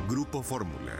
Grupo Fórmula.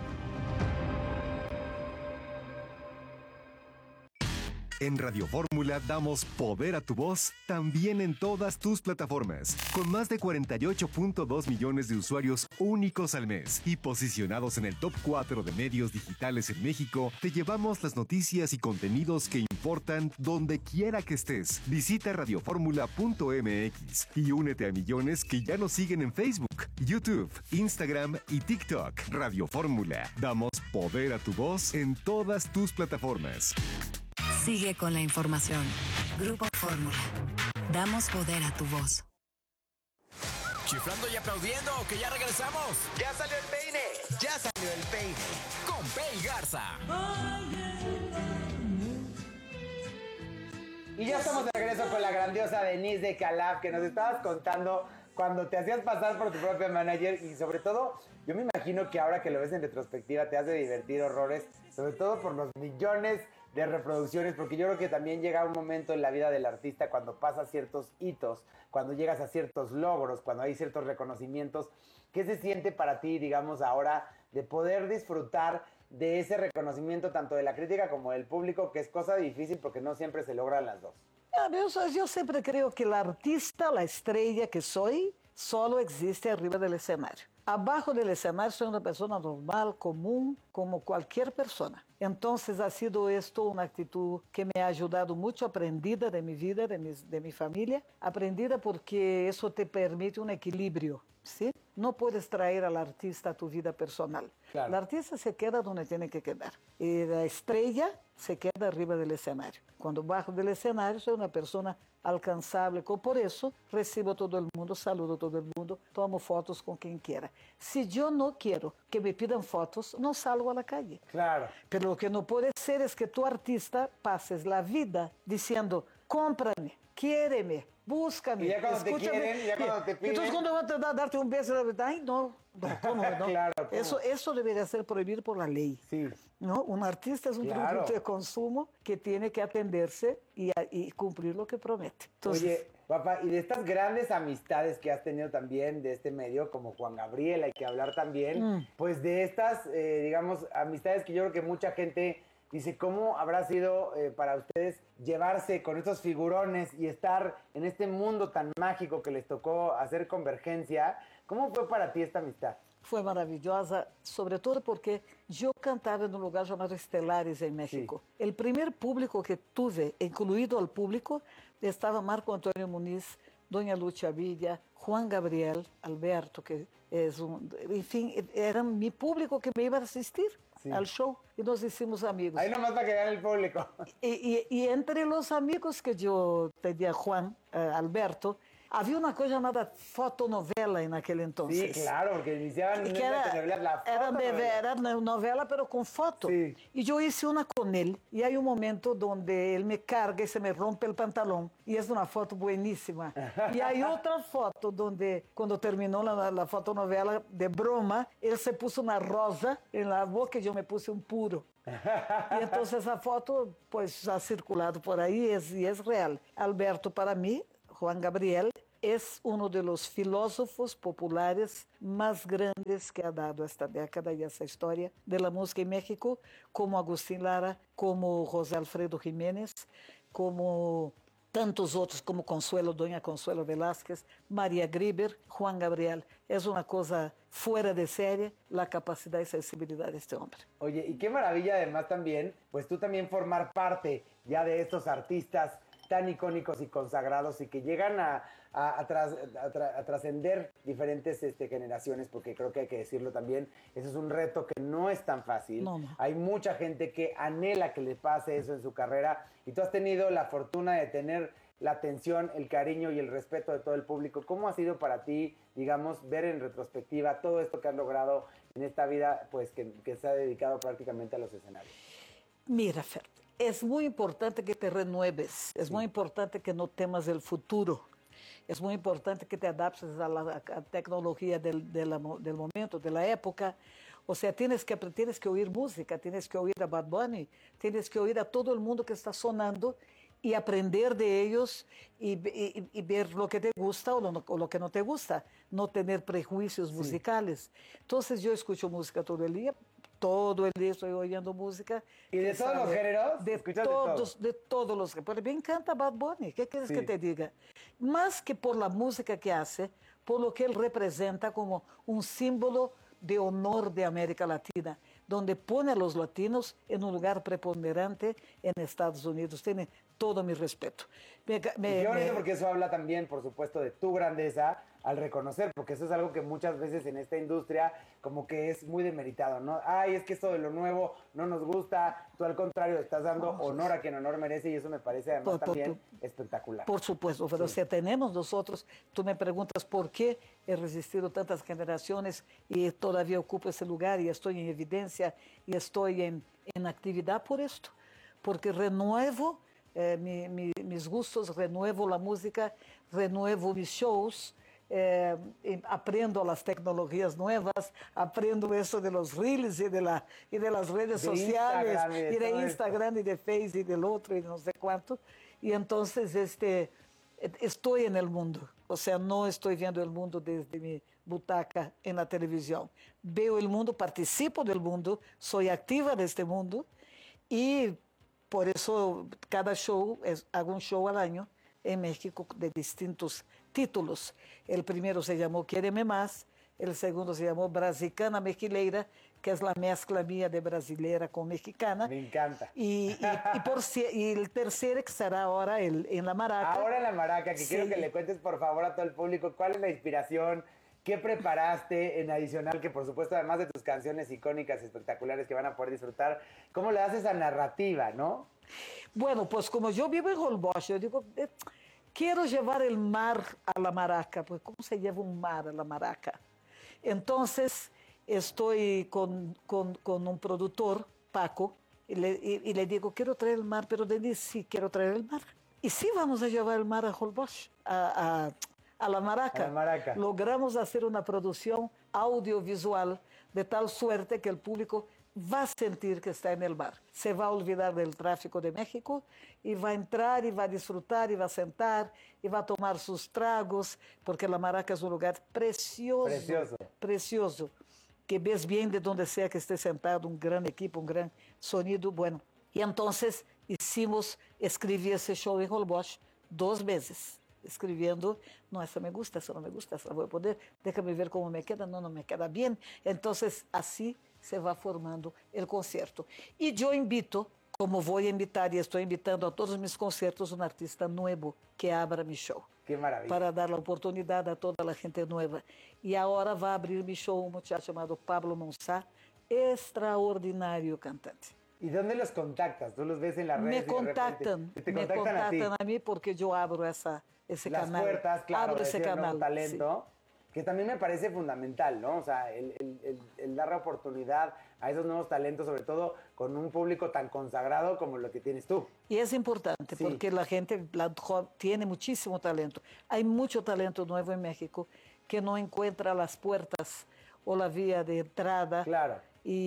En Radio Fórmula damos poder a tu voz también en todas tus plataformas. Con más de 48.2 millones de usuarios únicos al mes y posicionados en el top 4 de medios digitales en México, te llevamos las noticias y contenidos que importan donde quiera que estés. Visita radioformula.mx y únete a millones que ya nos siguen en Facebook, YouTube, Instagram y TikTok. Radio Fórmula. Damos poder a tu voz en todas tus plataformas. Sigue con la información. Grupo Fórmula. Damos poder a tu voz. Chiflando y aplaudiendo, que ya regresamos. ¡Ya salió el peine! ¡Ya salió el peine! Con Pei Garza. Y ya estamos de regreso con la grandiosa Denise de Calaf, que nos estabas contando cuando te hacías pasar por tu propio manager y sobre todo, yo me imagino que ahora que lo ves en retrospectiva te hace divertir horrores, sobre todo por los millones de reproducciones, porque yo creo que también llega un momento en la vida del artista cuando pasas ciertos hitos, cuando llegas a ciertos logros, cuando hay ciertos reconocimientos. ¿Qué se siente para ti, digamos, ahora de poder disfrutar de ese reconocimiento tanto de la crítica como del público, que es cosa difícil porque no siempre se logran las dos? Yo siempre creo que el artista, la estrella que soy, solo existe arriba del escenario. Abajo del escenario soy una persona normal, común, como cualquier persona. Entonces ha sido esto una actitud que me ha ayudado mucho, aprendida de mi vida, de mi familia, aprendida porque eso te permite un equilibrio, ¿sí? No puedes traer al artista a tu vida personal. Claro. El artista se queda donde tiene que quedar. Y la estrella se queda arriba del escenario. Cuando bajo del escenario soy una persona alcanzable. Por eso recibo a todo el mundo, saludo a todo el mundo, tomo fotos con quien quiera. Si yo no quiero que me pidan fotos, no salgo a la calle. Claro. Pero lo que no puede ser es que tu artista pases la vida diciendo, cómprame, quiéreme, búscame, y ya cuando escúchame. Te quieren, ya cuando te piden. Entonces cuando van a darte un beso, ay, no, ¿cómo no? Claro, ¿cómo? Eso debería ser prohibido por la ley. Sí. ¿No? Un artista es un producto de consumo que tiene que atenderse y cumplir lo que promete. Entonces, oye, papá, y de estas grandes amistades que has tenido también de este medio, como Juan Gabriel, hay que hablar también, pues de estas, digamos, amistades que yo creo que mucha gente dice, ¿cómo habrá sido para ustedes llevarse con estos figurones y estar en este mundo tan mágico que les tocó hacer Convergencia? ¿Cómo fue para ti esta amistad? Fue maravillosa, sobre todo porque yo cantaba en un lugar llamado Estelares en México. Sí. El primer público que tuve, incluido al público, estaba Marco Antonio Muniz, Doña Lucha Villa, Juan Gabriel, Alberto, que es en fin, era mi público que me iba a asistir al show y nos hicimos amigos. Ahí nomás para que vean el público. Y entre los amigos que yo tenía, Juan, Alberto, había una cosa llamada fotonovela en aquel entonces. Sí, claro, porque iniciaban en la telenovela, la fotonovela. Era una novela, pero con foto. Sí. Y yo hice una con él, y hay un momento donde él me carga y se me rompe el pantalón, y es una foto buenísima. Y hay otra foto donde, cuando terminó la fotonovela, de broma, él se puso una rosa en la boca y yo me puse un puro. Y entonces esa foto, pues, ha circulado por ahí y es real. Alberto, para mí, Juan Gabriel, es uno de los filósofos populares más grandes que ha dado esta década y esta historia de la música en México, como Agustín Lara, como José Alfredo Jiménez, como tantos otros, como Doña Consuelo Velázquez, María Grieber, Juan Gabriel. Es una cosa fuera de serie la capacidad y sensibilidad de este hombre. Oye, y qué maravilla además también, pues tú también formar parte ya de estos artistas tan icónicos y consagrados y que llegan a trascender diferentes generaciones, porque creo que hay que decirlo también, eso es un reto que no es tan fácil. No. Hay mucha gente que anhela que le pase eso en su carrera y tú has tenido la fortuna de tener la atención, el cariño y el respeto de todo el público. ¿Cómo ha sido para ti, digamos, ver en retrospectiva todo esto que has logrado en esta vida, pues que se ha dedicado prácticamente a los escenarios? Mira, Fer, es muy importante que te renueves, es muy importante que no temas el futuro, es muy importante que te adaptes a la tecnología del momento, de la época. O sea, tienes que oír música, tienes que oír a Bad Bunny, tienes que oír a todo el mundo que está sonando y aprender de ellos y ver lo que te gusta o lo que no te gusta, no tener prejuicios musicales. Entonces yo escucho música todo el día estoy oyendo música. ¿Y de todos los géneros? ¿Escuchas De todos los géneros. Me encanta Bad Bunny, ¿qué quieres Sí. que te diga? Más que por la música que hace, por lo que él representa como un símbolo de honor de América Latina, donde pone a los latinos en un lugar preponderante en Estados Unidos. Tiene todo mi respeto. Y qué bonito, porque eso habla también, por supuesto, de tu grandeza al reconocer, porque eso es algo que muchas veces en esta industria como que es muy demeritado, ¿no? Ay, es que esto de lo nuevo no nos gusta, tú al contrario estás dando honor a quien honor merece y eso me parece además también espectacular. Por supuesto, pero si tenemos nosotros, tú me preguntas por qué he resistido tantas generaciones y todavía ocupo ese lugar y estoy en evidencia y estoy en actividad por esto, porque renuevo mis gustos, renuevo la música, renuevo mis shows, aprendo las tecnologías nuevas, aprendo eso de los reels y de las redes sociales, y de Instagram y de Facebook y del otro y no sé cuánto. Y entonces estoy en el mundo, o sea, no estoy viendo el mundo desde mi butaca en la televisión. Veo el mundo, participo del mundo, soy activa de este mundo y por eso cada show, hago un show al año en México de distintos títulos. El primero se llamó Quéreme Más, el segundo se llamó Brasicana Mexileira, que es la mezcla mía de brasilera con mexicana. Me encanta. Y el tercero que será ahora en La Maraca. Ahora en La Maraca, que Sí. quiero que le cuentes por favor a todo el público cuál es la inspiración, qué preparaste en adicional, que por supuesto además de tus canciones icónicas, espectaculares que van a poder disfrutar, cómo le das esa narrativa, ¿no? Bueno, pues como yo vivo en Holbox, yo digo, quiero llevar el mar a La Maraca, pues ¿cómo se lleva un mar a La Maraca? Entonces estoy con un productor, Paco, y le digo, quiero traer el mar, pero Denise, sí, quiero traer el mar. Y sí, vamos a llevar el mar a Holbox, a La Maraca. A La Maraca. Logramos hacer una producción audiovisual de tal suerte que el público va a sentir que está en el mar. Se va a olvidar del tráfico de México y va a entrar y va a disfrutar y va a sentar y va a tomar sus tragos, porque La Maraca es un lugar precioso. Precioso. Precioso. Que ves bien de donde sea que esté sentado, un gran equipo, un gran sonido. Bueno, y entonces escribí ese show en Holbox 2 veces. Escribiendo, no, esa me gusta, esa no me gusta, esa voy a poner, déjame ver cómo me queda, no me queda bien. Entonces, así se va formando el concierto. Y yo invito, como voy a invitar y estoy invitando a todos mis conciertos, un artista nuevo que abra mi show. Qué maravilla. Para dar la oportunidad a toda la gente nueva. Y ahora va a abrir mi show un muchacho llamado Pablo Monsá, extraordinario cantante. ¿Y dónde los contactas? ¿Tú los ves en las redes? Me contactan, ¿Te contactan a ti? a mí porque yo abro ese Las canal. puertas, claro, abro de ese ese nuevo canal. talento, que también me parece fundamental, ¿no? O sea, el dar la oportunidad a esos nuevos talentos, sobre todo con un público tan consagrado como lo que tienes tú. Y es importante Sí. porque la gente tiene muchísimo talento. Hay mucho talento nuevo en México que no encuentra las puertas o la vía de entrada. Claro.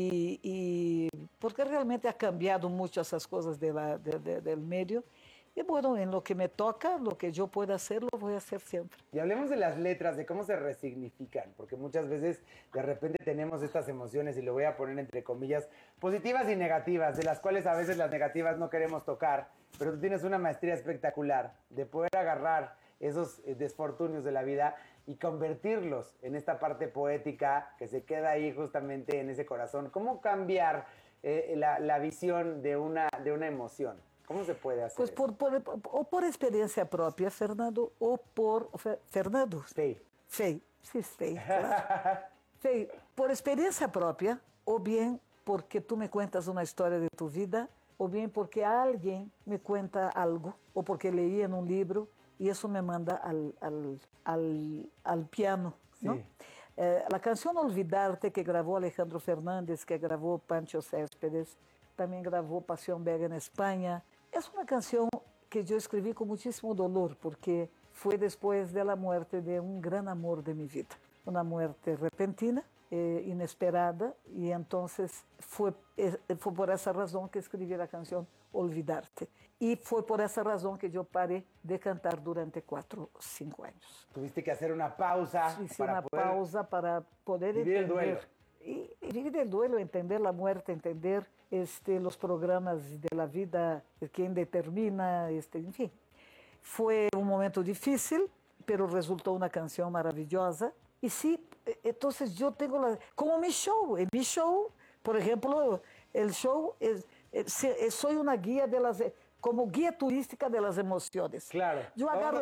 Y porque realmente ha cambiado mucho esas cosas del medio. Y bueno, en lo que me toca, lo que yo pueda hacer, lo voy a hacer siempre. Y hablemos de las letras, de cómo se resignifican, porque muchas veces de repente tenemos estas emociones, y lo voy a poner entre comillas, positivas y negativas, de las cuales a veces las negativas no queremos tocar, pero tú tienes una maestría espectacular de poder agarrar esos desfortunios de la vida y convertirlos en esta parte poética que se queda ahí justamente en ese corazón. ¿Cómo cambiar la visión de una emoción? ¿Cómo se puede hacer Pues eso? por experiencia propia, Fernando, o por... Fernando? Sí. Fei, sí, Fei, claro. Fei, por experiencia propia, o bien porque tú me cuentas una historia de tu vida, o bien porque alguien me cuenta algo, o porque leí en un libro, y eso me manda al piano, ¿no? Sí. La canción Olvidarte, que grabó Alejandro Fernández, que grabó Pancho Céspedes, también grabó Pasión Vega en España. Es una canción que yo escribí con muchísimo dolor, porque fue después de la muerte de un gran amor de mi vida. Una muerte repentina, inesperada y entonces fue por esa razón que escribí la canción Olvidarte. Y fue por esa razón que yo paré de cantar durante 4 o 5 años. Tuviste que hacer una pausa. Hice una pausa para poder vivir entender. el duelo. Y vivir el duelo, entender la muerte, entender los programas de la vida, quién determina, en fin. Fue un momento difícil, pero resultó una canción maravillosa. Y sí, entonces yo tengo como mi show. En mi show, por ejemplo, el show soy una guía como guía turística de las emociones. Claro. Yo agarro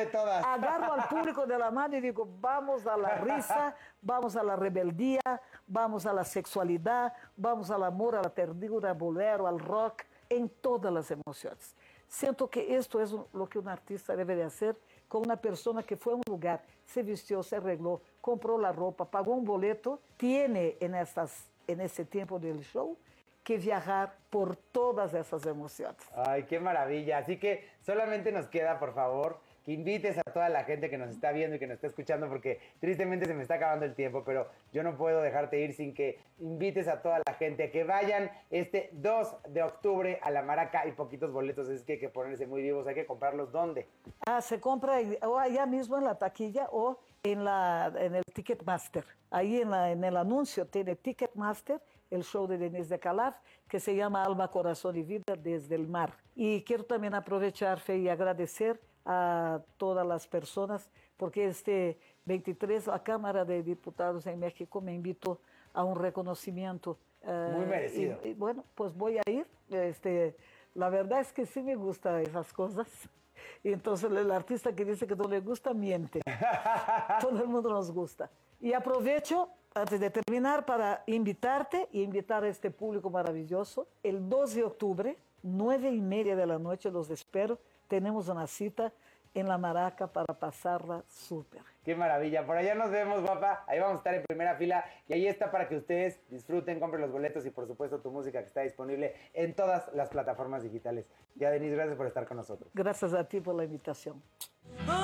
al público de la mano y digo, vamos a la risa, vamos a la rebeldía, vamos a la sexualidad, vamos al amor, a la ternura, al bolero, al rock, en todas las emociones. Siento que esto es lo que un artista debe de hacer con una persona que fue a un lugar, se vistió, se arregló, compró la ropa, pagó un boleto, tiene en ese tiempo del show que viajar por todas esas emociones. Ay, qué maravilla. Así que solamente nos queda, por favor, que invites a toda la gente que nos está viendo y que nos está escuchando, porque tristemente se me está acabando el tiempo, pero yo no puedo dejarte ir sin que invites a toda la gente a que vayan este 2 de octubre a La Maraca. Hay poquitos boletos, es que hay que ponerse muy vivos, hay que comprarlos. ¿Dónde? Se compra o allá mismo en la taquilla o en el Ticketmaster. Ahí en el anuncio tiene Ticketmaster, el show de Denise de Calaf, que se llama Alma, Corazón y Vida desde el Mar. Y quiero también aprovechar, Fe, y agradecer a todas las personas, porque este 23 la Cámara de Diputados en México me invitó a un reconocimiento. Muy merecido. Y bueno, pues voy a ir. La verdad es que sí me gustan esas cosas. Y entonces el artista que dice que no le gusta, miente. Todo el mundo nos gusta. Y aprovecho, antes de terminar, para invitarte y invitar a este público maravilloso. El 2 de octubre, 9:30 de la noche, los espero. Tenemos una cita en La Maraca para pasarla súper. Qué maravilla. Por allá nos vemos, papá. Ahí vamos a estar en primera fila. Y ahí está para que ustedes disfruten, compren los boletos y, por supuesto, tu música que está disponible en todas las plataformas digitales. Ya, Denise, gracias por estar con nosotros. Gracias a ti por la invitación.